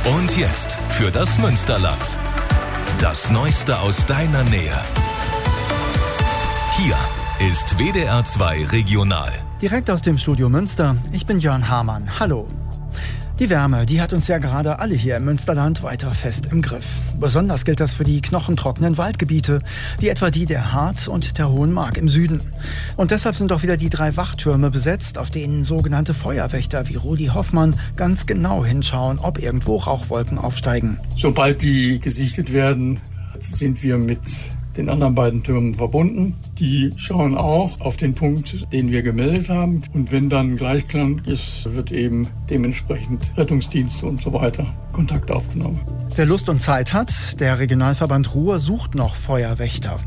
Und jetzt für das Münsterland. Das Neueste aus deiner Nähe. Hier ist WDR 2 Regional. Direkt aus dem Studio Münster. Ich bin Jörn Hamann. Hallo. Die Wärme, die hat uns ja gerade alle hier im Münsterland weiter fest im Griff. Besonders gilt das für die knochentrockenen Waldgebiete, wie etwa die der Hart und der Hohen Mark im Süden. Und deshalb sind auch wieder die 3 Wachtürme besetzt, auf denen sogenannte Feuerwächter wie Rudi Hoffmann ganz genau hinschauen, ob irgendwo Rauchwolken aufsteigen. Sobald die gesichtet werden, sind wir mit den anderen beiden Türmen verbunden. Die schauen auch auf den Punkt, den wir gemeldet haben. Und wenn dann Gleichklang ist, wird eben dementsprechend Rettungsdienste und so weiter Kontakt aufgenommen. Wer Lust und Zeit hat, der Regionalverband Ruhr sucht noch Feuerwächter.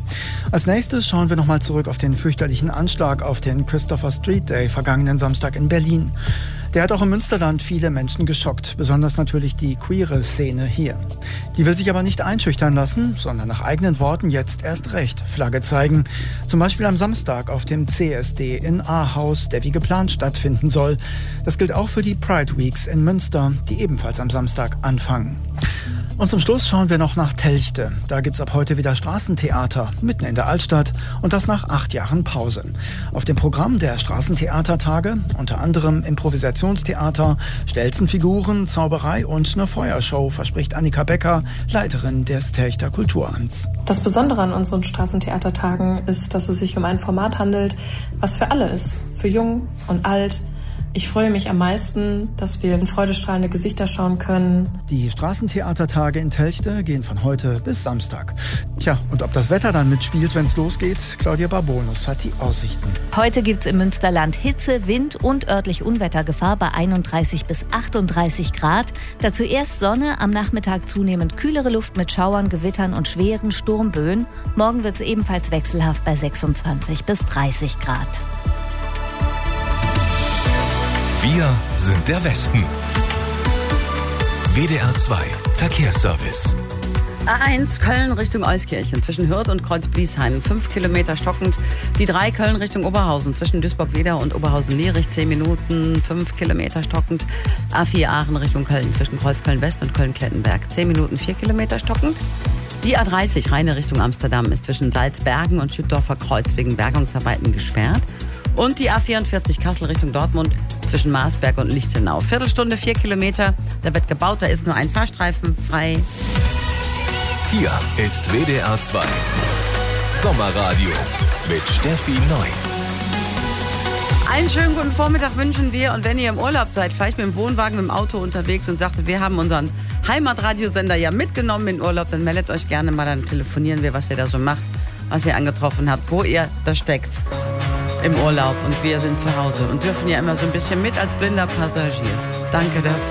Als nächstes schauen wir nochmal zurück auf den fürchterlichen Anschlag auf den Christopher Street Day vergangenen Samstag in Berlin. Der hat auch im Münsterland viele Menschen geschockt, besonders natürlich die queere Szene hier. Die will sich aber nicht einschüchtern lassen, sondern nach eigenen Worten jetzt erst recht Flagge zeigen. Zum Beispiel am Samstag auf dem CSD in Ahaus, der wie geplant stattfinden soll. Das gilt auch für die Pride Weeks in Münster, die ebenfalls am Samstag anfangen. Und zum Schluss schauen wir noch nach Telchte. Da gibt's ab heute wieder Straßentheater, mitten in der Altstadt, und das nach 8 Jahren Pause. Auf dem Programm der Straßentheatertage unter anderem Improvisationstheater, Stelzenfiguren, Zauberei und eine Feuershow, verspricht Annika Becker, Leiterin des Telchter Kulturamts. Das Besondere an unseren Straßentheatertagen ist, dass es sich um ein Format handelt, was für alle ist, für jung und alt. Ich freue mich am meisten, dass wir in freudestrahlende Gesichter schauen können. Die Straßentheatertage in Telchte gehen von heute bis Samstag. Tja, und ob das Wetter dann mitspielt, wenn es losgeht, Claudia Barbonus hat die Aussichten. Heute gibt's im Münsterland Hitze, Wind und örtlich Unwettergefahr bei 31 bis 38 Grad. Dazu erst Sonne, am Nachmittag zunehmend kühlere Luft mit Schauern, Gewittern und schweren Sturmböen. Morgen wird's ebenfalls wechselhaft bei 26 bis 30 Grad. Wir sind der Westen. WDR 2 Verkehrsservice. A1 Köln Richtung Euskirchen zwischen Hürth und Kreuz-Bliesheim 5 Kilometer stockend. Die 3 Köln Richtung Oberhausen zwischen Duisburg-Wedau und Oberhausen-Lierich 10 Minuten 5 Kilometer stockend. A4 Aachen Richtung Köln zwischen Kreuzköln-West und Köln-Klettenberg 10 Minuten 4 Kilometer stockend. Die A30 Rheine Richtung Amsterdam ist zwischen Salzbergen und Schüttdorfer Kreuz wegen Bergungsarbeiten gesperrt. Und die A44 Kassel Richtung Dortmund zwischen Marsberg und Lichtenau. Viertelstunde 4 Kilometer. Da wird gebaut, da ist nur ein Fahrstreifen frei. Hier ist WDR 2 Sommerradio mit Steffi Neu. Einen schönen guten Vormittag wünschen wir. Und wenn ihr im Urlaub seid, vielleicht mit dem Wohnwagen, mit dem Auto unterwegs und sagt, wir haben unseren Heimatradiosender ja mitgenommen in Urlaub, dann meldet euch gerne mal, dann telefonieren wir, was ihr da so macht, was ihr angetroffen habt, wo ihr da steckt im Urlaub. Und wir sind zu Hause und dürfen ja immer so ein bisschen mit als blinder Passagier. Danke dafür.